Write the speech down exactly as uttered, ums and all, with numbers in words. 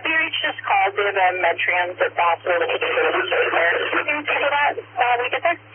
B H just called. They have a Medtrans that's also looking for the there. Can you take that while we get there?